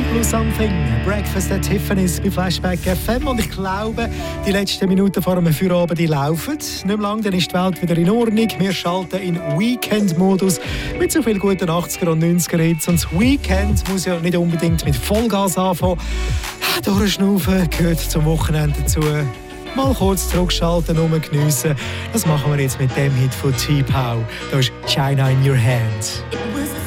plus something. Breakfast at Tiffany's bei Flashback FM. Und ich glaube, die letzten Minuten vor dem Feierabend laufen. Nicht mehr lang, dann ist die Welt wieder in Ordnung. Wir schalten in Weekend-Modus mit so vielen guten 80er und 90er Hits. Und das Weekend muss ja nicht unbedingt mit Vollgas anfangen. Durchschnaufen gehört zum Wochenende dazu. Mal kurz zurückschalten, nur geniessen. Das machen wir jetzt mit dem Hit von T-Pow. Da ist China in Your Hand.